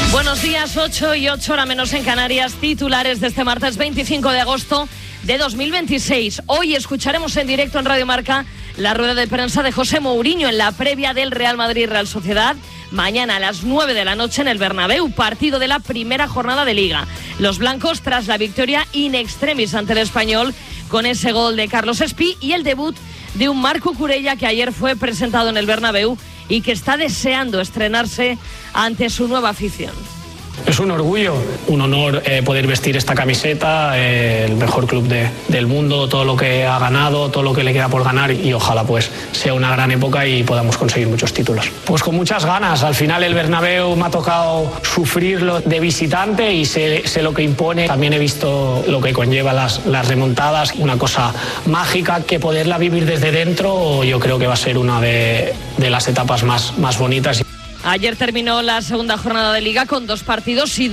Buenos días, 8:08 hora menos en Canarias, titulares de este martes 25 de agosto de 2026. Hoy escucharemos en directo en Radio Marca la rueda de prensa de José Mourinho en la previa del Real Madrid-Real Sociedad. Mañana a las 9 de la noche en el Bernabéu, partido de la primera jornada de Liga. Los blancos tras la victoria in extremis ante el Español con ese gol de Carlos Espí y el debut de un Marc Cucurella que ayer fue presentado en el Bernabéu y que está deseando estrenarse ante su nueva afición. Es un orgullo, un honor poder vestir esta camiseta, el mejor club del mundo, todo lo que ha ganado, todo lo que le queda por ganar y ojalá pues sea una gran época y podamos conseguir muchos títulos. Pues con muchas ganas, al final el Bernabéu me ha tocado sufrirlo de visitante y sé lo que impone. También he visto lo que conlleva las remontadas, una cosa mágica que poderla vivir desde dentro yo creo que va a ser una de las etapas más bonitas. Ayer terminó la segunda jornada de Liga con 2 partidos y